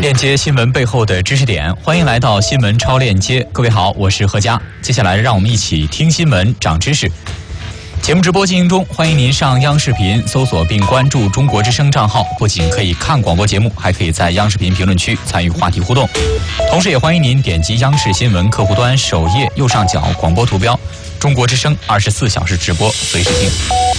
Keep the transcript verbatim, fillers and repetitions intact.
链接新闻背后的知识点，欢迎来到新闻超链接。各位好，我是何佳。接下来让我们一起听新闻长知识。节目直播进行中，欢迎您上央视频搜索并关注中国之声账号，不仅可以看广播节目，还可以在央视频评论区参与话题互动。同时也欢迎您点击央视新闻客户端首页右上角广播图标，中国之声二十四小时直播，随时听。